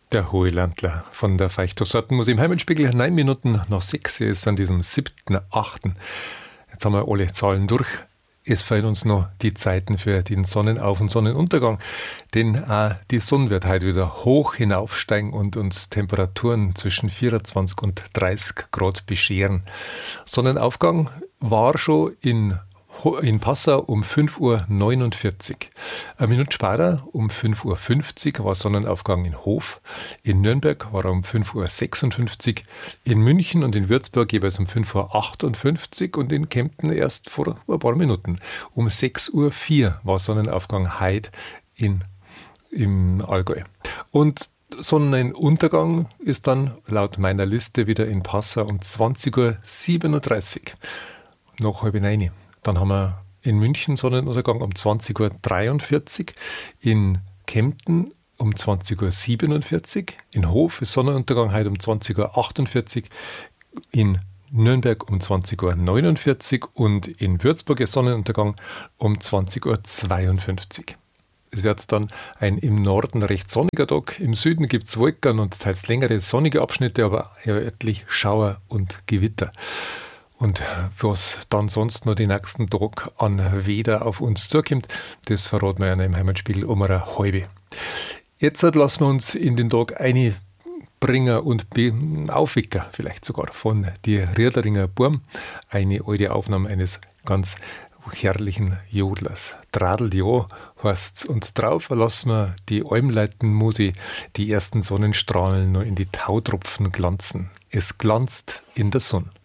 Der Hohelandler von der Feuchtossorten im Heimatspiegel 9 Minuten nach 6 ist an diesem 7.8. Jetzt haben wir alle Zahlen durch. Es fehlen uns noch die Zeiten für den Sonnenauf- und Sonnenuntergang, denn auch die Sonne wird heute wieder hoch hinaufsteigen und uns Temperaturen zwischen 24 und 30 Grad bescheren. Sonnenaufgang war schon in Passau um 5.49 Uhr. Eine Minute später, um 5.50 Uhr, war Sonnenaufgang in Hof. In Nürnberg war er um 5.56 Uhr. In München und in Würzburg jeweils um 5.58 Uhr und in Kempten erst vor ein paar Minuten. Um 6.04 Uhr war Sonnenaufgang heute im Allgäu. Und Sonnenuntergang ist dann laut meiner Liste wieder in Passau um 20.37 Uhr. Noch halb 9 Uhr. Dann haben wir in München Sonnenuntergang um 20.43 Uhr, in Kempten um 20.47 Uhr, in Hof ist Sonnenuntergang heute um 20.48 Uhr, in Nürnberg um 20.49 Uhr und in Würzburg ist Sonnenuntergang um 20.52 Uhr. Es wird dann ein im Norden recht sonniger Tag, im Süden gibt es Wolken und teils längere sonnige Abschnitte, aber örtlich Schauer und Gewitter. Und was dann sonst noch den nächsten Tag an Wetter auf uns zukommt, das verraten wir ja im Heimatspiegel um eine halbe. Jetzt lassen wir uns in den Tag einbringen und aufwecken, vielleicht sogar von die Riederinger Burm. Eine alte Aufnahme eines ganz herrlichen Jodlers. Tradelt ja heißt's. Und drauf lassen wir die Almleitenmusi, die ersten Sonnenstrahlen noch in die Tautropfen glanzen. Es glanzt in der Sonne.